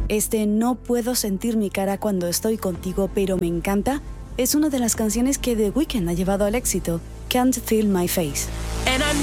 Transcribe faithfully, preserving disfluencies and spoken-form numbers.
Este No puedo sentir mi cara cuando estoy contigo, pero me encanta, es una de las canciones que The Weeknd ha llevado al éxito, Can't Feel My Face. And I